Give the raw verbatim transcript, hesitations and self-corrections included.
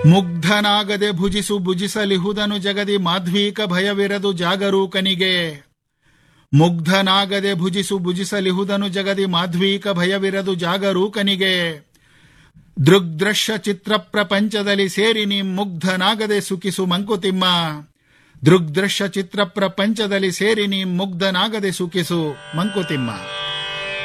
ಮುಗ್ಧನಾಗದೆ ಭುಜಿಸು ಭುಜಿಸಲಿಹುದನು ಜಗದಿ ಮಾಧ್ವೀಕ ಭಯವಿರದು ಜಾಗರೂಕನಿಗೆ. ಮುಗ್ಧನಾಗದೆ ಭುಜಿಸು ಭುಜಿಸಲಿಹುದನು ಜಗದಿ ಮಾಧ್ವೀಕ ಭಯವಿರದು ಜಾಗರೂಕನಿಗೆ. ದೃಗ್ದೃಶ್ಯ ಚಿತ್ರ ಪ್ರಪಂಚದಲ್ಲಿ ಸೇರಿ ನೀ ಮುಗ್ಧನಾಗದೆ ಸುಖಿಸು ಮಂಕುತಿಮ್ಮ. ದೃಗ್ದೃಶ್ಯ ಚಿತ್ರ ಪ್ರಪಂಚದಲ್ಲಿ ಸೇರಿ ನೀ ಮುಗ್ಧನಾಗದೆ ಸುಖಿಸು ಮಂಕುತಿಮ್ಮ.